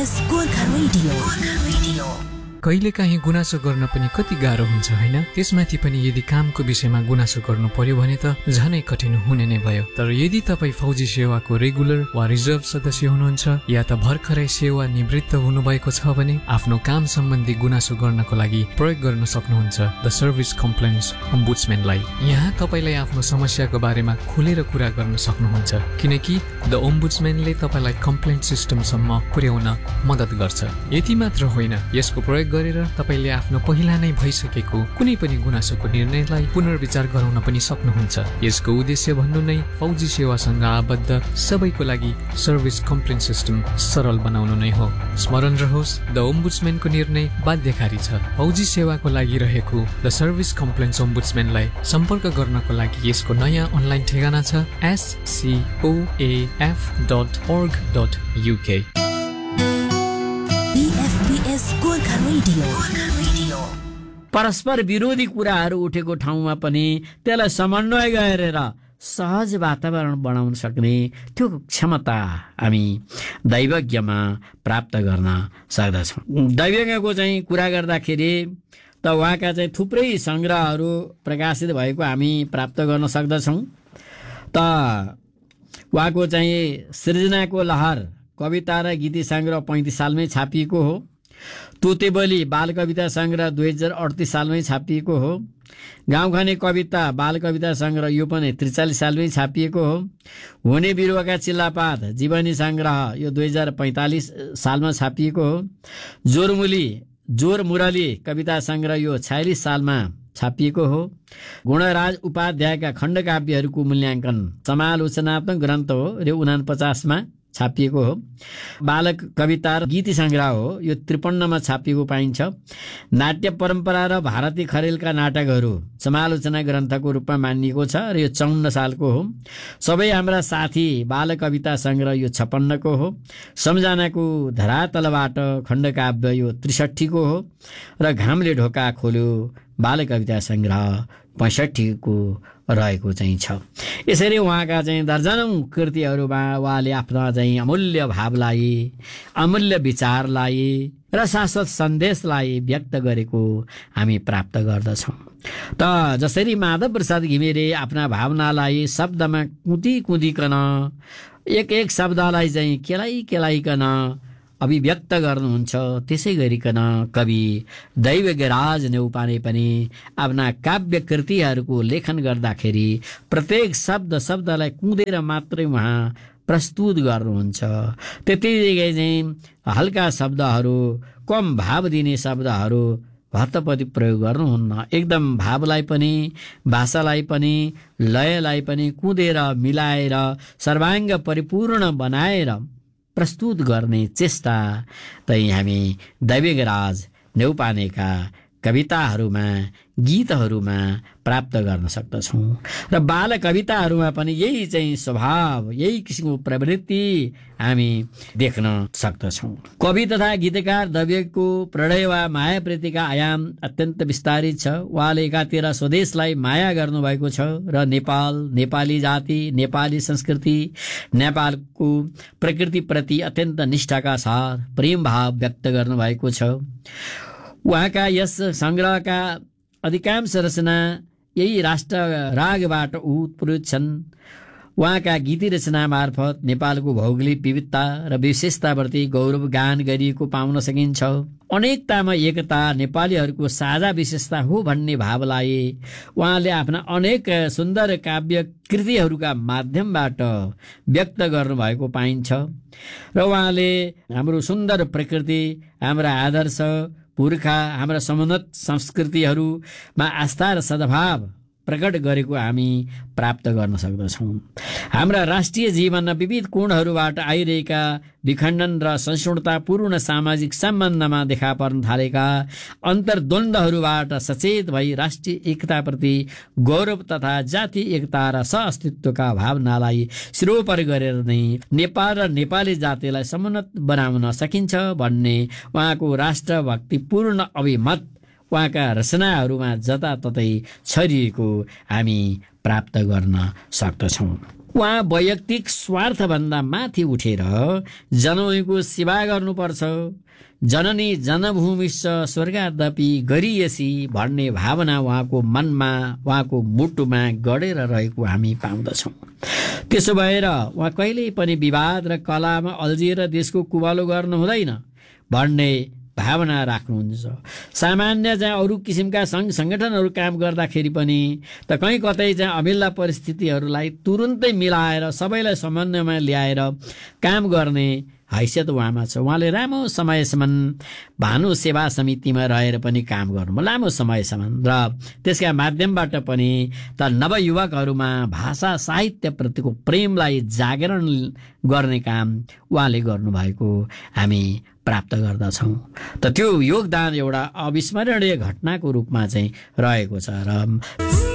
बीएफपीएस Gorkha radio. कहिलेकाहीँ गुनासो गर्न पनि कति गाह्रो हुन्छ होइन? त्यसमाथि पनि यदि कामको विषयमा गुनासो गर्नु पर्यो भने त झनै कठिन हुने नै भयो। तर यदि तपाईँ फौजी सेवाको रेगुलर वा रिजर्भ सदस्य हुनुहुन्छ या त भर्खरै सेवा निवृत्त हुनुभएको छ भने आफ्नो काम सम्बन्धी गुनासो गर्नको लागि प्रयोग गर्न सक्नुहुन्छ द सर्भिस कम्प्लेन्स ओम्बुड्सम्यानलाई। यहाँ तपाईँलाई आफ्नो समस्याको बारेमा खुलेर कुरा गर्न सक्नुहुन्छ, किनकि द ओम्बुड्सम्यानले तपाईँलाई कम्प्लेन्ट सिस्टमसम्म पुर्याउन मद्दत गर्छ। यति मात्र होइन, यसको प्रयोग गरेर तपाईले आफ्नो पहिला नै भइसकेको कुनै पनि गुनासोको निर्णयलाई पुनर्विचार गराउन पनि सक्नुहुन्छ। यसको उद्देश्य भन्नु नै फौजी सेवासँग आबद्ध सबैको लागि सर्भिस कम्प्लेन्ट सिस्टम सरल बनाउनु नै हो। स्मरण रहोस्, द ओम्बुड्सम्यानको निर्णय बाध्यकारी छ। फौजी सेवाको लागि रहेको द सर्भिस कम्प्लेन्ट्स ओम्बुड्सम्यानलाई सम्पर्क गर्नको लागि यसको नयाँ अनलाइन ठेगाना छ scoaf.org.uk। गोर्खा रेडियो। परस्पर विरोधी कुराहरू उठेको ठाउँमा पनि त्यसलाई समन्वय गरेर सहज वातावरण बनाउन सक्ने त्यो क्षमता हामी दैवज्ञमा प्राप्त गर्न सक्दछौँ। दैवज्ञको चाहिँ कुरा गर्दाखेरि त उहाँका चाहिँ थुप्रै सङ्ग्रहहरू प्रकाशित भएको हामी प्राप्त गर्न सक्दछौँ। त उहाँको चाहिँ सृजनाको लहर कविता र गीति सङ्ग्रह 35 सालमै छापिएको हो। तोतेबली बाल कविता सङ्ग्रह 2038 सालमै छापिएको हो। गाउँखाने कविता बाल कविता सङ्ग्रह यो पनि 43 सालमै छापिएको हो। हुने बिरुवाका चिल्लापात जीवनी सङ्ग्रह यो 2045 सालमा छापिएको हो। जोर मुरली कविता सङ्ग्रह यो 46 सालमा छापिएको हो। गुणराज उपाध्यायका खण्डकाव्यहरूको मूल्याङ्कन समालोचनात्मक ग्रन्थ हो र 49मा छापिएको हो। बालक कविता र गीति सङ्ग्रह हो यो 53मा छापिएको पाइन्छ। नाट्य परम्परा र भारती खरेलका नाटकहरू समालोचना ग्रन्थको रूपमा मानिएको छ र यो 54 सालको हो। सबै हाम्रा साथी बाल कविता सङ्ग्रह यो 56को हो। सम्झनाको धरातलबाट खण्डकाव्य यो 63को हो र घामले ढोका खोल्यो बाल कविता सङ्ग्रह 65को रहेको चाहिँ छ। यसरी उहाँका चाहिँ दर्जनौं कृतिहरूमा उहाँले आफ्ना चाहिँ अमूल्य भावलाई, अमूल्य विचारलाई र शाश्वत सन्देशलाई व्यक्त गरेको हामी प्राप्त गर्दछौँ। त जसरी माधव प्रसाद घिमिरे आफ्ना भावनालाई शब्दमा कुदिकन एक शब्दलाई चाहिँ केलाइकन अभिव्यक्त गर्नुहुन्छ, त्यसै गरिकन कवि दैवज्ञराज नेउपाने पनि आफ्ना काव्य कृतिहरूको लेखन गर्दाखेरि प्रत्येक शब्दलाई कुदेर मात्रै उहाँ प्रस्तुत गर्नुहुन्छ। त्यतिकै चाहिँ हल्का शब्दहरू, कम भाव दिने शब्दहरू भत्तपति प्रयोग गर्नुहुन्न। एकदम भावलाई पनि, भाषालाई पनि, लयलाई पनि कुदेर मिलाएर सर्वाङ्ग परिपूर्ण बनाएर प्रस्तुत गर्ने चेष्टा चाहिँ हामी दैवज्ञराज नेउपानेका कविताहरूमा, गीतहरूमा प्राप्त गर्न सक्दछौँ। र बाल कविताहरूमा पनि यही चाहिँ स्वभाव, यही किसिमको प्रवृत्ति हामी देख्न सक्दछौँ। कवि तथा गीतकार दैवज्ञको प्रणय वा मायाप्रतिका आयाम अत्यन्त विस्तारित छ। उहाँले एकातिर स्वदेशलाई माया गर्नुभएको छ र नेपाल, नेपाली जाति, नेपाली संस्कृति, नेपालको प्रकृतिप्रति अत्यन्त निष्ठाका साथ प्रेम भाव व्यक्त गर्नुभएको छ। उहाँका यस सङ्ग्रहका अधिकांश रचना यही राष्ट्र रागबाट उत्प्रेरित छन्। उहाँका गीति रचना मार्फत नेपालको भौगोलिक विविधता र विशेषताप्रति गौरव गान गरिएको पाउन सकिन्छ। अनेकतामा एकता नेपालीहरूको साझा विशेषता हो भन्ने भावलाई उहाँले आफ्ना अनेक सुन्दर काव्य कृतिहरूका माध्यमबाट व्यक्त गर्नुभएको पाइन्छ। र उहाँले हाम्रो सुन्दर प्रकृति, हाम्रा आदर्श, पुर्खा, हाम्रा समुन्नत संस्कृतिहरूमा आस्था र सद्भाव प्रकट गरेको हामी प्राप्त गर्न सक्दछौँ। हाम्रा राष्ट्रिय जीवनमा विविध कोणहरूबाट आइरहेका विखण्डन र सहिष्णुतापूर्ण सामाजिक सम्बन्धमा देखा पर्न थालेका अन्तर्द्वन्द्वहरूबाट सचेत भई राष्ट्रिय एकताप्रति गौरव तथा जातीय एकता र सहअस्तित्वका भावनालाई सिरोपर गरेर नै नेपाल र नेपाली जातिलाई समुन्नत बनाउन सकिन्छ भन्ने उहाँको राष्ट्रभक्तिपूर्ण अभिमत उहाँका रचनाहरूमा जताततै छरिएको हामी प्राप्त गर्न सक्दछौँ। उहाँ वैयक्तिक स्वार्थभन्दा माथि उठेर जनौको सेवा गर्नुपर्छ। जननी जनभूमिश्च स्वर्गादपि गरियसी भन्ने भावना उहाँको मनमा, उहाँको मुटुमा गडेर रहेको हामी पाउँदछौँ। त्यसो भएर उहाँ कहिल्यै पनि विवाद र कलामा अल्झिएर देशको कुवालो गर्नु हुँदैन भन्ने भावना राख्नुहुन्छ। सामान्य चाहिँ अरू किसिमका सङ्घ सङ्गठनहरू काम गर्दाखेरि पनि त कहीँ कतै चाहिँ अमिल्ला परिस्थितिहरूलाई तुरुन्तै मिलाएर सबैलाई समन्वयमा ल्याएर काम गर्ने हैसियत उहाँमा छ। उहाँले लामो समयसम्म भानु सेवा समितिमा रहेर पनि काम गर्नुभयो, लामो समयसम्म, र त्यसका माध्यमबाट पनि त नवयुवकहरूमा भाषा साहित्यप्रतिको प्रेमलाई जागरण गर्ने काम उहाँले गर्नुभएको हामी प्राप्त गर्दछौँ। त त्यो योगदान एउटा अविस्मरणीय घटनाको रूपमा चाहिँ रहेको छ। र